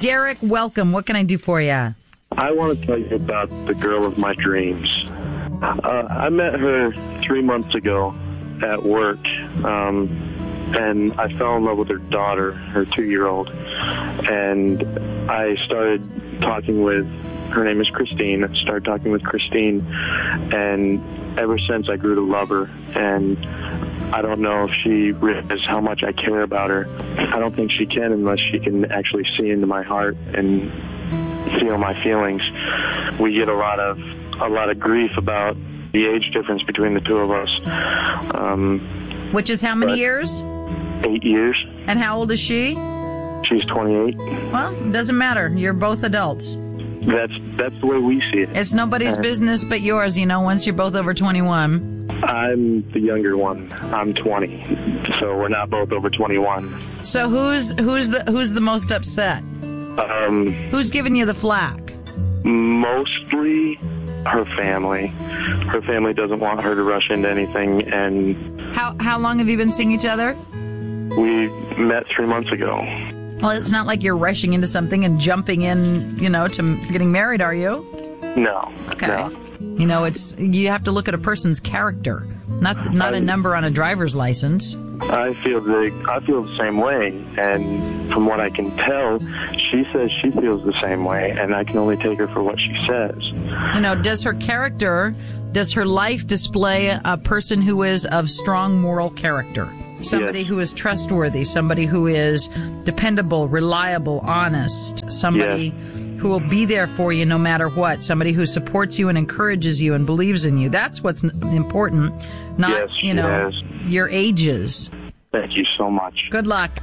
Derek, welcome. What can I do for you? I want to tell you about the girl of my dreams. I met her 3 months ago at work, and I fell in love with her daughter, her 2-year-old. And I started talking with, her name is Christine. I started talking with Christine, and ever since I grew to love her. And I don't know if she realizes how much I care about her. I don't think she can unless she can actually see into my heart and feel my feelings. We get a lot of grief about the age difference between the two of us. Which is how many years? 8 years. And how old is she? She's 28. Well, it doesn't matter. You're both adults. That's the way we see it. It's nobody's business but yours, once you're both over 21. I'm the younger one. I'm 20. So we're not both over 21. So who's the most upset? Who's giving you the flack? Mostly her family. Her family doesn't want her to rush into anything. And how long have you been seeing each other? We met 3 months ago. Well, it's not like you're rushing into something and jumping in, to getting married, are you? No. Okay. No. You have to look at a person's character, not a number on a driver's license. I feel the same way, and from what I can tell, she says she feels the same way, and I can only take her for what she says. Does her life display a person who is of strong moral character? Somebody Yes. who is trustworthy, somebody who is dependable, reliable, honest, somebody who will be there for you no matter what, somebody who supports you and encourages you and believes in you. That's what's important, not, Yes, she has. your ages. Thank you so much. Good luck.